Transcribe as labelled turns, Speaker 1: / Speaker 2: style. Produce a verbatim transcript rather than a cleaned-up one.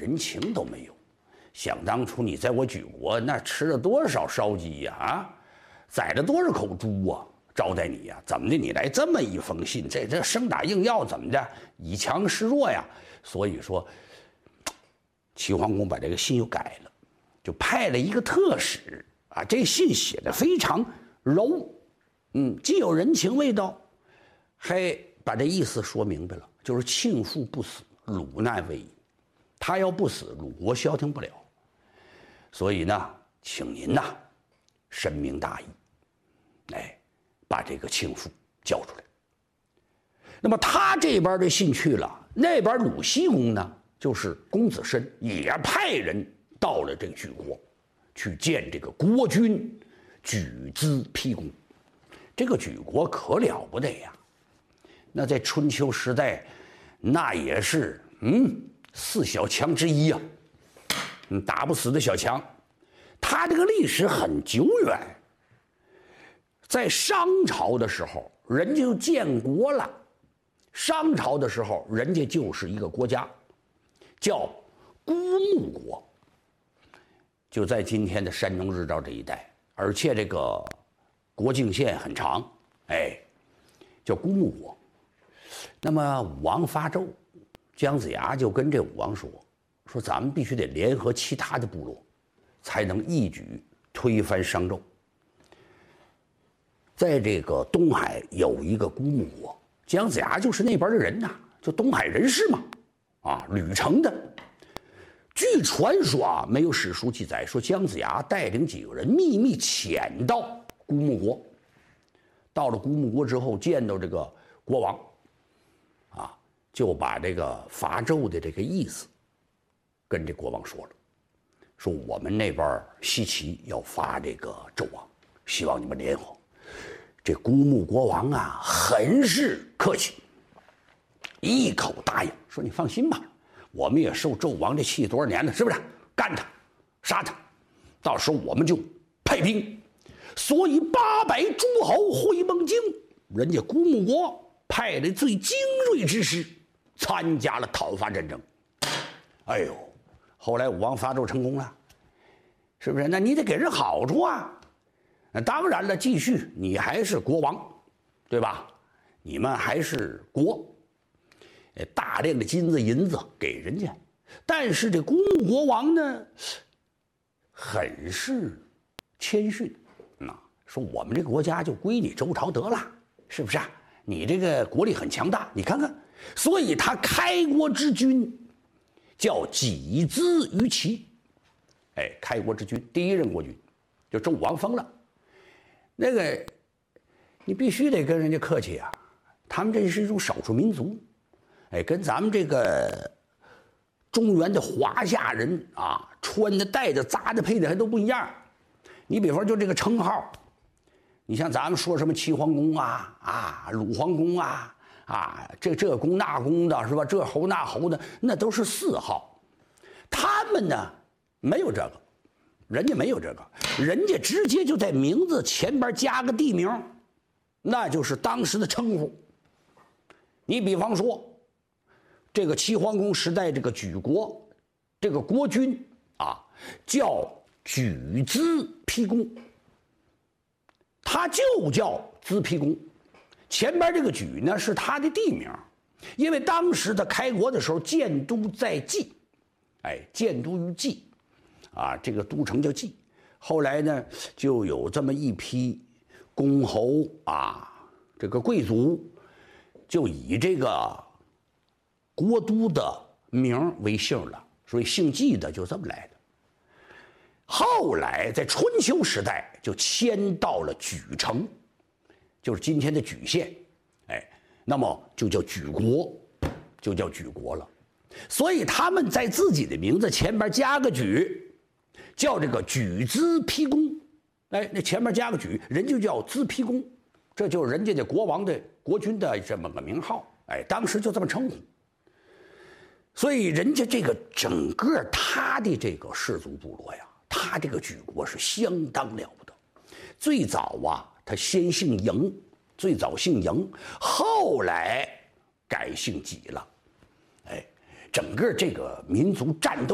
Speaker 1: 人情都没有。想当初你在我举国那吃了多少烧鸡呀？啊，宰了多少口猪啊？招待你呀？怎么的？你来这么一封信，这这生打硬要怎么的？以强示弱呀？所以说，齐桓公把这个信又改了，就派了一个特使啊。这信写的非常柔，嗯，既有人情味道，还把这意思说明白了，就是庆父不死，鲁难未已。他要不死，鲁国消停不了。所以呢，请您呐，深明大义，哎，把这个庆父交出来。那么他这边的信去了，那边鲁僖公呢，就是公子申也派人到了这个莒国，去见这个国君莒资丕公。这个莒国可了不得呀，那在春秋时代，那也是嗯四小强之一呀、啊，嗯打不死的小强。他这个历史很久远，在商朝的时候，人家就建国了。商朝的时候，人家就是一个国家，叫孤木国，就在今天的山东日照这一带，而且这个国境线很长，哎，叫孤木国。那么武王伐纣，姜子牙就跟这武王说：“说咱们必须得联合其他的部落，才能一举推翻商纣。”在这个东海有一个孤木国，姜子牙就是那边的人呐、啊，就东海人士嘛，啊，吕城的。据传说啊，没有史书记载说姜子牙带领几个人秘密潜到孤木国，到了孤木国之后，见到这个国王，啊，就把这个伐纣的这个意思跟这国王说了，说我们那边西岐要伐这个纣王，希望你们联合。这孤木国王啊，很是客气，一口答应，说你放心吧，我们也受纣王这气多少年了，是不是？干他，杀他，到时候我们就派兵。所以八百诸侯会盟京，人家孤木国派了最精锐之师，参加了讨伐战争。哎呦，后来武王伐纣成功了，是不是？那你得给人好处啊。那当然了，继续你还是国王，对吧？你们还是国，大量的金子银子给人家，但是这孤木国王呢，很是谦逊，啊，说我们这个国家就归你周朝得了，是不是啊？你这个国力很强大，你看看，所以他开国之君叫己资于齐，哎，开国之君第一任国君，就周武王封了。那个，你必须得跟人家客气啊！他们这是一种少数民族，哎，跟咱们这个中原的华夏人啊，穿的、戴的、扎的、配的还都不一样。你比方就这个称号，你像咱们说什么齐桓公啊、啊鲁桓公啊、啊这这公那公的是吧？这侯那侯的，那都是谥号。他们呢，没有这个。人家没有这个，人家直接就在名字前边加个地名，那就是当时的称呼。你比方说，这个齐桓公时代这个莒国，这个国君啊，叫莒资丕公，他就叫资丕公，前边这个莒呢是他的地名，因为当时他开国的时候建都在蓟，哎，建都于蓟。啊，这个都城叫蓟，后来呢，就有这么一批公侯啊，这个贵族，就以这个国都的名为姓了，所以姓蓟的就这么来的。后来在春秋时代就迁到了莒城，就是今天的莒县，哎，那么就叫莒国，就叫莒国了。所以他们在自己的名字前边加个莒。叫这个莒资丕公，哎，那前面加个莒，人就叫资丕公，这就是人家的国王的国君的这么个名号，哎，当时就这么称呼。所以人家这个整个他的这个氏族部落呀，他这个莒国是相当了不得。最早啊，他先姓嬴，最早姓嬴，后来改姓己了，哎，整个这个民族战斗。